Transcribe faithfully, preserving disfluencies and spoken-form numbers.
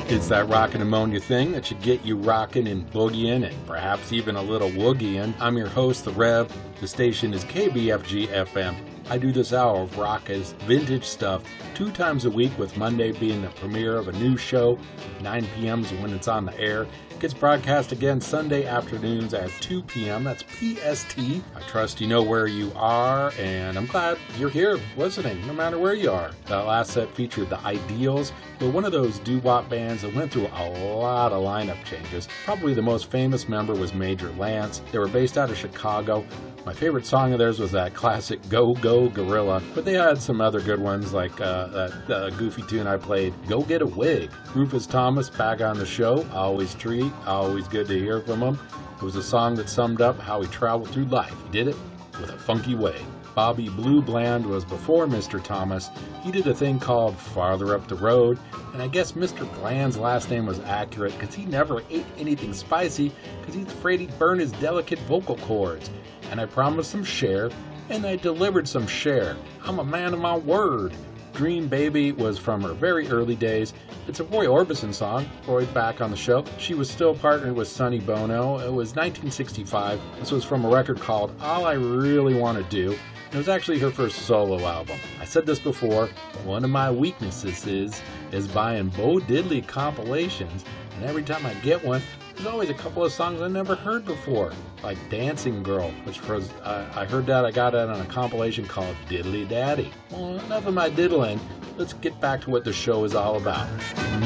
It's that rockin' ammonia thing that should get you rockin' and boogieing and perhaps even a little woogieing. I'm your host, The Rev. The station is K B F G F M. I do this hour of rock as vintage stuff two times a week, with Monday being the premiere of a new show. nine p.m. is when it's on the air. It gets broadcast again Sunday afternoons at two p.m. That's P S T. I trust you know where you are, and I'm glad you're here listening, no matter where you are. That last set featured The Ideals, who were one of those doo-wop bands that went through a lot of lineup changes. Probably the most famous member was Major Lance. They were based out of Chicago. My favorite song of theirs was that classic Go Go Gorilla, but they had some other good ones like uh, that uh, goofy tune I played, Go Get a Wig. Rufus Thomas back on the show, always treat, always good to hear from him. It was a song that summed up how he traveled through life. He did it with a funky way. Bobby Blue Bland was before Mister Thomas. He did a thing called Farther Up the Road, and I guess Mister Bland's last name was accurate because he never ate anything spicy because he's afraid he'd burn his delicate vocal cords. And I promised some share, and I delivered some share. I'm a man of my word. Dream Baby was from her very early days. It's a Roy Orbison song. Roy back on the show. She was still partnered with Sonny Bono. It was nineteen sixty-five. This was from a record called All I Really Want to Do. It was actually her first solo album. I said this before, one of my weaknesses is, is buying Bo Diddley compilations, and every time I get one, there's always a couple of songs I never heard before, like Dancing Girl, which was, uh, I heard that, I got it on a compilation called Diddly Daddy. Well, enough of my diddling. Let's get back to what the show is all about.